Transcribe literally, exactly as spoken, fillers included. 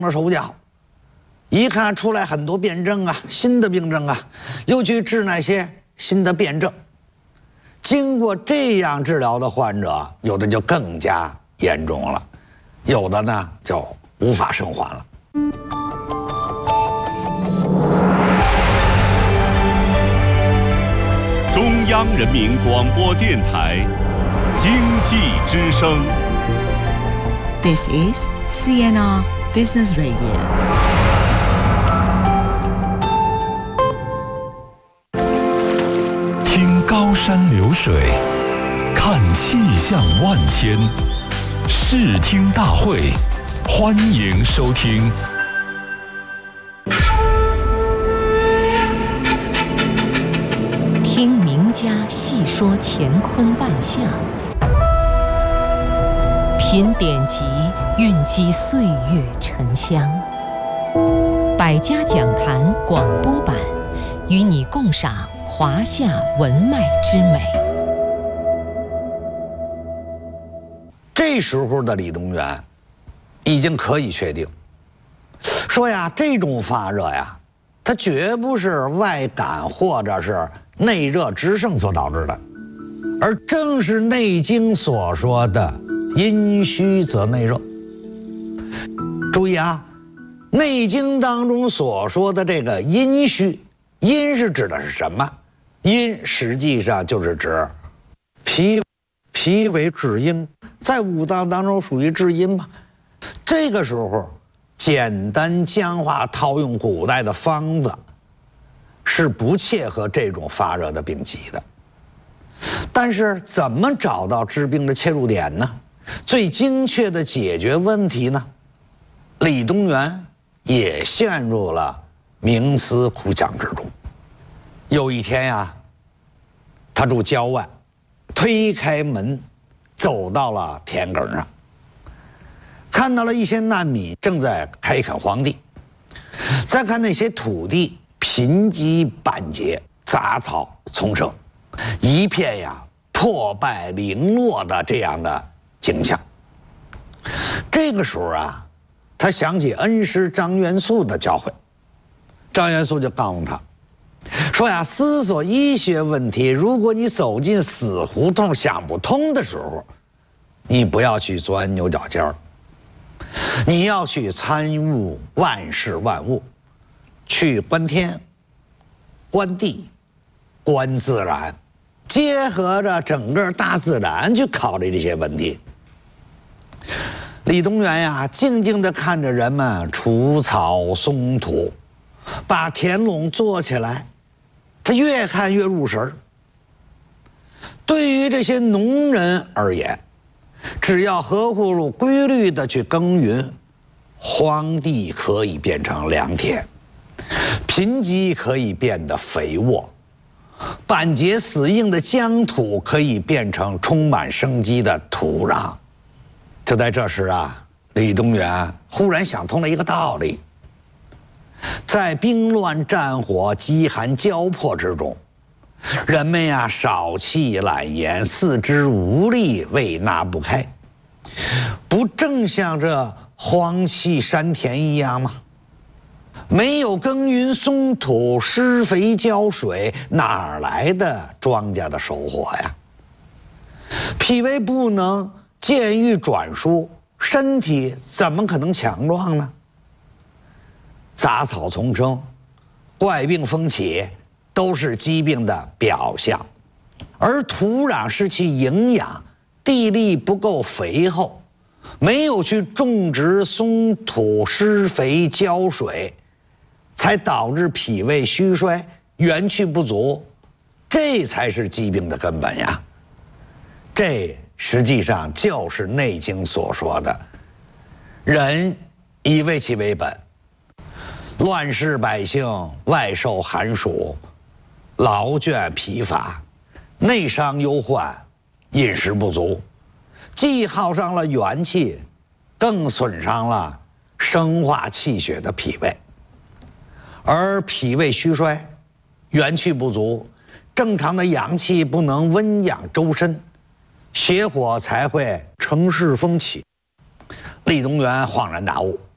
了手脚，一看出来很多病症啊，新的病症啊，又去治那些新的病症。经过这样治疗的患者，有的就更加严重了，有的呢就无法生还了。 中央人民广播电台经济之声。 This is C N R Business Radio。 听高山流水，看气象万千，视听大会，欢迎收听。 听名家细说乾坤万象，品典籍蕴积岁月沉香。百家讲坛广播版，与你共赏华夏文脉之美。 这时候的李东垣已经可以确定，说呀，这种发热呀，它绝不是外感或者是内热直盛所导致的，而正是《内经》所说的阴虚则内热。注意啊，《内经》当中所说的这个阴虚，阴是指的是什么？阴实际上就是指脾，脾为至阴，在五脏当中属于至阴嘛。这个时候，简单僵化套用古代的方子，是不切合这种发热的病机的。但是怎么找到治病的切入点呢？最精确的解决问题呢？李东垣也陷入了冥思苦想之中。有一天呀，他住郊外，推开门走到了田埂上，看到了一些难民正在开垦荒地，再看那些土地贫瘠板结，杂草丛生，一片呀破败零落的这样的景象。这个时候啊，他想起恩师张元素的教诲，张元素就告诉他说呀，思索医学问题，如果你走进死胡同想不通的时候，你不要去钻牛角尖儿，你要去参悟万事万物，去观天观地观自然，结合着整个大自然去考虑这些问题。李东垣呀，静静地看着人们除草松土，把田垄做起来，他越看越入神儿。对于这些农人而言，只要合乎规律的去耕耘，荒地可以变成良田，贫瘠可以变得肥沃，板结死硬的疆土可以变成充满生机的土壤。就在这时啊，李东垣忽然想通了一个道理：在兵乱战火、饥寒交迫之中，人们呀少气懒言，四肢无力，畏纳不开，不正像这荒弃山田一样吗？没有耕耘松土、施肥浇水，哪来的庄稼的收获呀？脾胃不能健郁转输，身体怎么可能强壮呢？杂草丛生，怪病风起，都是疾病的表象。而土壤失去营养，地力不够肥厚，没有去种植松土、施肥浇水，才导致脾胃虚衰、元气不足，这才是疾病的根本呀。这实际上就是《内经》所说的人以卫气为本，乱世百姓外受寒暑，劳倦疲乏，内伤忧患，饮食不足，既耗伤了元气，更损伤了生化气血的脾胃。而脾胃虚衰，元气不足，正常的阳气不能温养周身，邪火才会乘势风起。李东垣恍然大悟，